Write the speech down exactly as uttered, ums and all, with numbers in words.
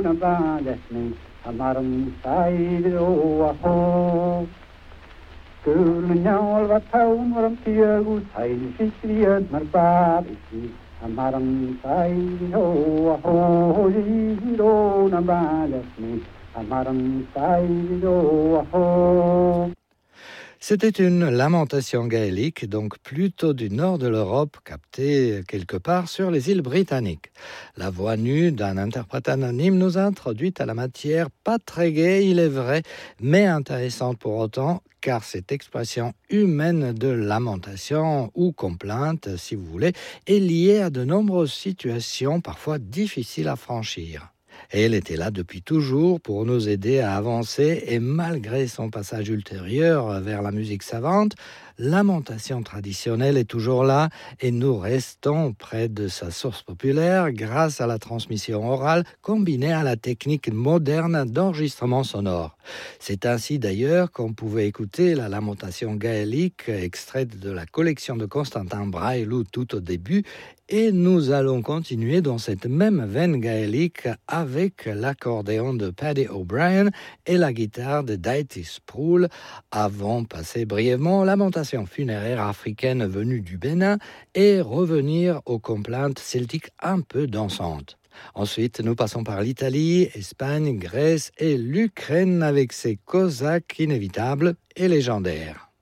na balesni amarum saido aho Gulnyol va taun varam tiagu sain fisriad marbab isi amarum saido aho ziro na balesni amarum saido aho. C'était une lamentation gaélique, donc plutôt du nord de l'Europe, captée quelque part sur les îles britanniques. La voix nue d'un interprète anonyme nous a introduite à la matière, pas très gaie, il est vrai, mais intéressante pour autant, car cette expression humaine de lamentation ou complainte, si vous voulez, est liée à de nombreuses situations parfois difficiles à franchir. Et elle était là depuis toujours pour nous aider à avancer et malgré son passage ultérieur vers la musique savante, lamentation traditionnelle est toujours là et nous restons près de sa source populaire grâce à la transmission orale combinée à la technique moderne d'enregistrement sonore. C'est ainsi d'ailleurs qu'on pouvait écouter la lamentation gaélique extraite de la collection de Constantin Braillaud tout au début. Et nous allons continuer dans cette même veine gaélique avec l'accordéon de Paddy O'Brien et la guitare de Dieter Sproul, avant passer brièvement lamentation funéraire africaine venue du Bénin et revenir aux complaintes celtiques un peu dansantes. Ensuite, nous passons par l'Italie, Espagne, Grèce et l'Ukraine avec ses cosaques inévitables et légendaires.